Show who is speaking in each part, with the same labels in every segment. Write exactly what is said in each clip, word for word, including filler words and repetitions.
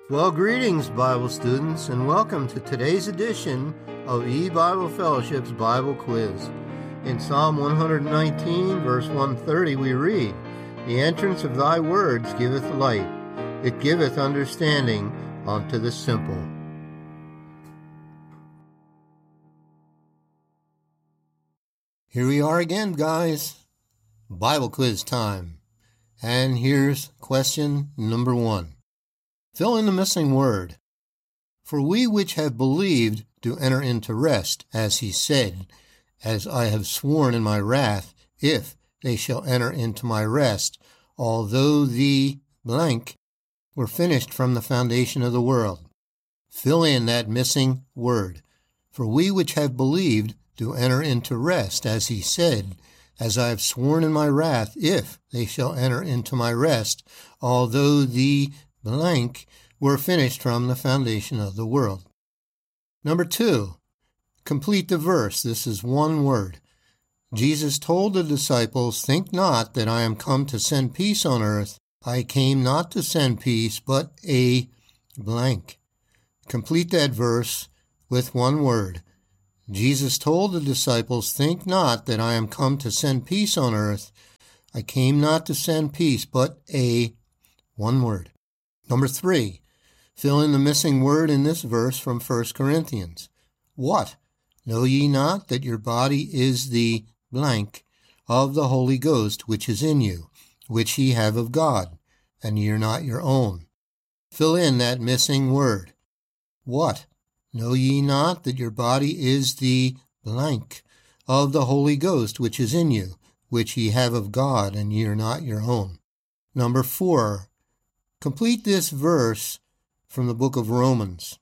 Speaker 1: Well, greetings, Bible students, and welcome to today's edition of E-Bible Fellowship's Bible Quiz. In Psalm one nineteen, verse one thirty, we read, "The entrance of thy words giveth light, it giveth understanding unto the simple." Here we are again, guys. Bible quiz time. And here's question number one. Fill in the missing word. For we which have believed do enter into rest, as he said, as I have sworn in my wrath, if they shall enter into my rest, although the blank were finished from the foundation of the world. Fill in that missing word. For we which have believed do enter into rest, as he said, as I have sworn in my wrath, if they shall enter into my rest, although the blank were finished from the foundation of the world. Number two, complete the verse. This is one word. Jesus told the disciples, "Think not that I am come to send peace on earth. I came not to send peace, but a blank." Complete that verse with one word. Jesus told the disciples, "Think not that I am come to send peace on earth. I came not to send peace, but a one word." Number three, fill in the missing word in this verse from First Corinthians. What? Know ye not that your body is the blank of the Holy Ghost, which is in you, which ye have of God, and ye are not your own? Fill in that missing word. What? Know ye not that your body is the blank of the Holy Ghost, which is in you, which ye have of God, and ye are not your own? Number four, complete this verse from the book of Romans.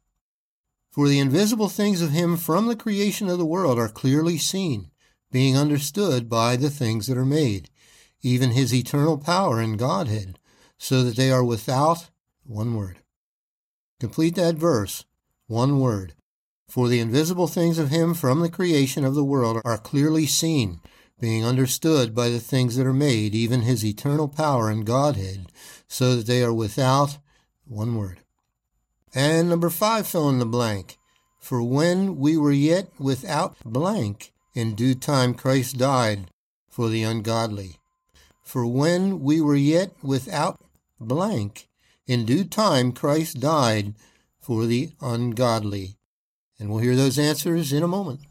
Speaker 1: For the invisible things of him from the creation of the world are clearly seen, being understood by the things that are made, even his eternal power and Godhead, so that they are without one word. Complete that verse. One word. For the invisible things of him from the creation of the world are clearly seen, being understood by the things that are made, even his eternal power and Godhead, so that they are without one word. And number five, fill in the blank. For when we were yet without blank, in due time Christ died for the ungodly. For when we were yet without blank, in due time Christ died for the ungodly. And we'll hear those answers in a moment.